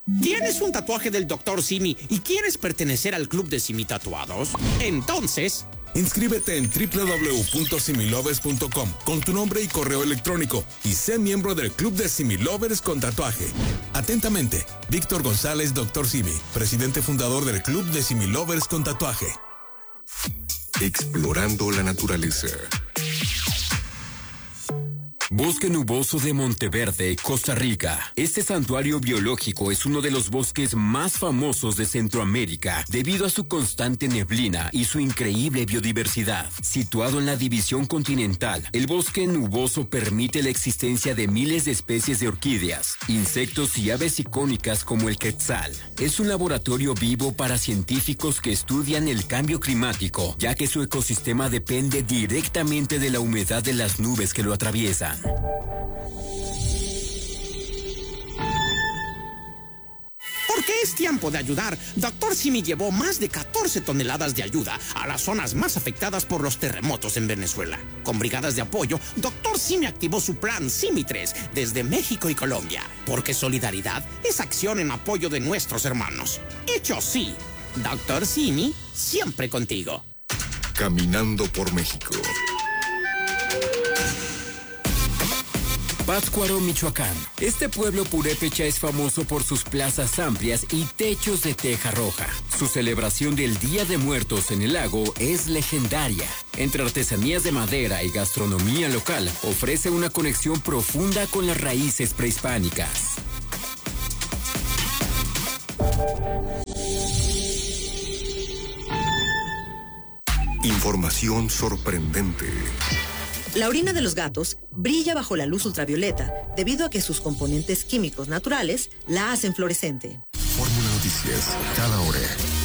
¿Tienes un tatuaje del Dr. Simi y quieres pertenecer al club de Simi Tatuados? Entonces, inscríbete en www.similovers.com con tu nombre y correo electrónico y sé miembro del club de Similovers con tatuaje. Atentamente, Víctor González, Dr. Simi, presidente fundador del club de Similovers con tatuaje. Explorando la naturaleza. Bosque Nuboso de Monteverde, Costa Rica. Este santuario biológico es uno de los bosques más famosos de Centroamérica debido a su constante neblina y su increíble biodiversidad. Situado en la división continental, el bosque nuboso permite la existencia de miles de especies de orquídeas, insectos y aves icónicas como el quetzal. Es un laboratorio vivo para científicos que estudian el cambio climático, ya que su ecosistema depende directamente de la humedad de las nubes que lo atraviesan. Porque es tiempo de ayudar, Dr. Simi llevó más de 14 toneladas de ayuda a las zonas más afectadas por los terremotos en Venezuela. Con brigadas de apoyo, Dr. Simi activó su plan Simi 3 desde México y Colombia. Porque solidaridad es acción en apoyo de nuestros hermanos. Hecho sí, Dr. Simi siempre contigo. Caminando por México. Pátzcuaro, Michoacán. Este pueblo purépecha es famoso por sus plazas amplias y techos de teja roja. Su celebración del Día de Muertos en el lago es legendaria. Entre artesanías de madera y gastronomía local, ofrece una conexión profunda con las raíces prehispánicas. Información sorprendente. La orina de los gatos brilla bajo la luz ultravioleta debido a que sus componentes químicos naturales la hacen fluorescente. Fórmula Noticias, cada hora.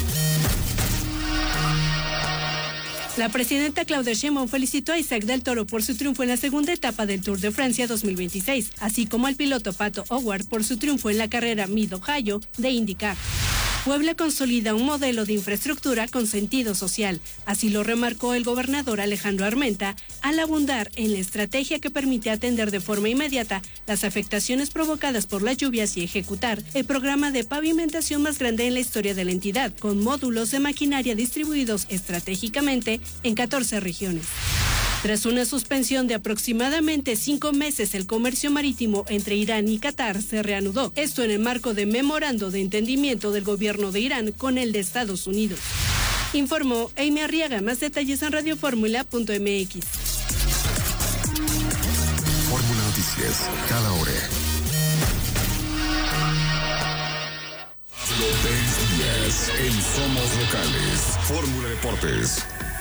La presidenta Claudia Sheinbaum felicitó a Isaac del Toro por su triunfo en la segunda etapa del Tour de Francia 2026, así como al piloto Pato O'Ward por su triunfo en la carrera Mid-Ohio de IndyCar. Puebla consolida un modelo de infraestructura con sentido social. Así lo remarcó el gobernador Alejandro Armenta al abundar en la estrategia que permite atender de forma inmediata las afectaciones provocadas por las lluvias y ejecutar el programa de pavimentación más grande en la historia de la entidad, con módulos de maquinaria distribuidos estratégicamente en 14 regiones. Tras una suspensión de aproximadamente 5 meses, el comercio marítimo entre Irán y Qatar se reanudó. Esto en el marco de memorando de entendimiento del gobierno de Irán con el de Estados Unidos. Informó Amy Arriaga. Más detalles en radioformula.mx. Fórmula Noticias, cada hora. Los 6 días en Somos Locales. Fórmula Deportes.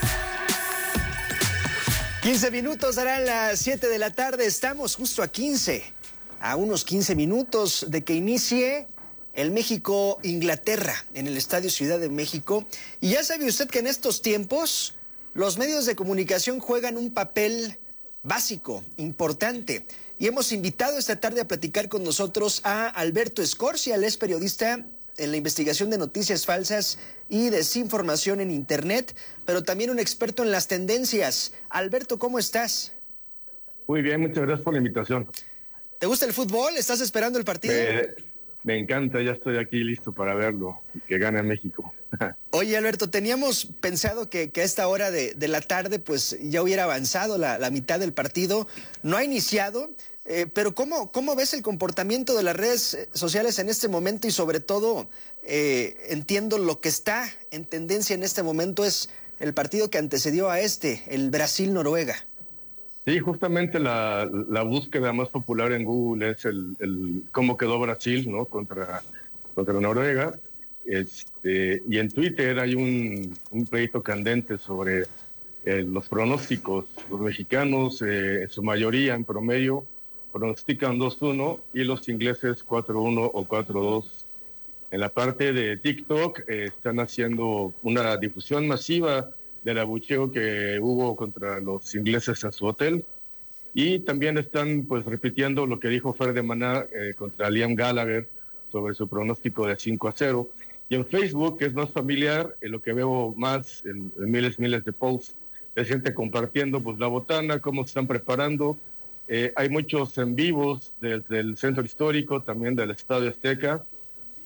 15 minutos, darán las 7 de la tarde. Estamos justo a unos 15 minutos de que inicie el México-Inglaterra en el Estadio Ciudad de México. Y ya sabe usted que en estos tiempos los medios de comunicación juegan un papel básico, importante. Y hemos invitado esta tarde a platicar con nosotros a Alberto Escorcia. Él es periodista en la investigación de noticias falsas y desinformación en Internet, pero también un experto en las tendencias. Alberto, ¿cómo estás? Muy bien, muchas gracias por la invitación. ¿Te gusta el fútbol? ¿Estás esperando el partido? Me encanta, ya estoy aquí listo para verlo, que gane México. Oye, Alberto, teníamos pensado que a esta hora de la tarde pues ya hubiera avanzado la mitad del partido. No ha iniciado, pero ¿cómo ves el comportamiento de las redes sociales en este momento? Y sobre todo, entiendo lo que está en tendencia en este momento es el partido que antecedió a el Brasil-Noruega. Sí, justamente la búsqueda más popular en Google es el cómo quedó Brasil, ¿no? contra Noruega. Y en Twitter hay un pleito candente sobre los pronósticos. Los mexicanos, en su mayoría, en promedio, pronostican 2-1 y los ingleses 4-1 o 4-2. En la parte de TikTok están haciendo una difusión masiva del abucheo que hubo contra los ingleses en su hotel, y también están pues repitiendo lo que dijo Fer de Maná contra Liam Gallagher sobre su pronóstico de 5-0. Y en Facebook, que es más familiar, lo que veo más en miles de posts, es gente compartiendo pues la botana, cómo se están preparando. Hay muchos en vivos desde el centro histórico, también del Estadio Azteca,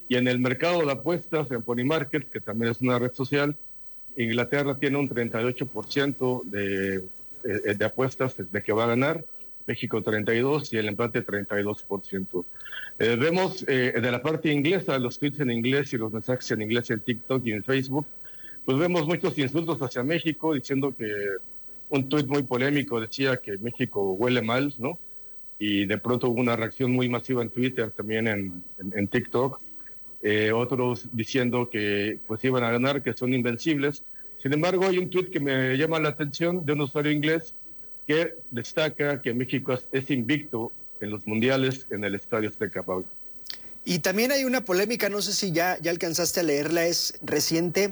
Y en el mercado de apuestas, en Pony Market, que también es una red social, Inglaterra tiene un 38% de apuestas de que va a ganar, México 32% y el empate 32%. Vemos de la parte inglesa, los tweets en inglés y los mensajes en inglés en TikTok y en Facebook, pues vemos muchos insultos hacia México, diciendo que un tuit muy polémico decía que México huele mal, ¿no? Y de pronto hubo una reacción muy masiva en Twitter, también en TikTok. Otros diciendo que pues iban a ganar, que son invencibles. Sin embargo, hay un tuit que me llama la atención de un usuario inglés que destaca que México es invicto en los mundiales en el Estadio Azteca, Pablo. Y también hay una polémica, no sé si ya alcanzaste a leerla, es reciente.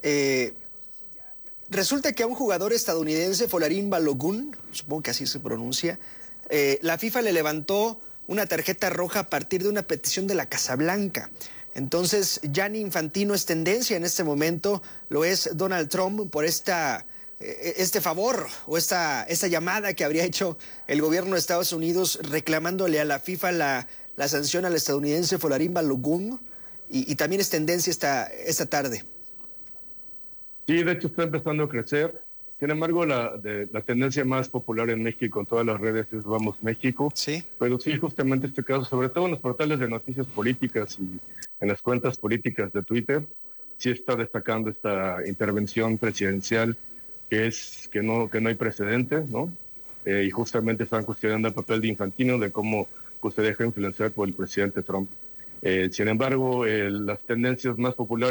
Resulta que a un jugador estadounidense, Folarin Balogun, supongo que así se pronuncia, la FIFA le levantó una tarjeta roja a partir de una petición de la Casa Blanca. Entonces, Gianni Infantino es tendencia en este momento, lo es Donald Trump por este favor o esta llamada que habría hecho el gobierno de Estados Unidos reclamándole a la FIFA la sanción al estadounidense Folarin Balogun, y también es tendencia esta tarde. Sí, de hecho está empezando a crecer. Sin embargo, la tendencia más popular en México en todas las redes es Vamos México. Sí. Pero sí, justamente este caso, sobre todo en los portales de noticias políticas y en las cuentas políticas de Twitter, sí está destacando esta intervención presidencial que no hay precedente, ¿no? Y justamente están cuestionando el papel de Infantino, de cómo pues, se deja influenciar por el presidente Trump. Sin embargo, las tendencias más populares